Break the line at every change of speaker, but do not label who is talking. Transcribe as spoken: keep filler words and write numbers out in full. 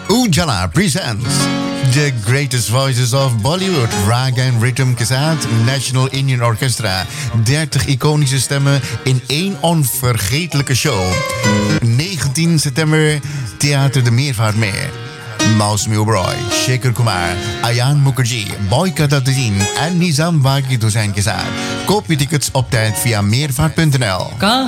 Ujala presents the greatest voices of Bollywood, Raga and Rhythm के साथ National Indian Orchestra. dertig iconische stemmen in één onvergetelijke show. negentien september, Theater de Meervaartmeer. Mausami Oberoi, Shekhar Kumar, Ayan Mukherjee, Boyka Dattadeen en Nizam Wagid Hussain के साथ. Koop je tickets op tijd via meervaart punt n l.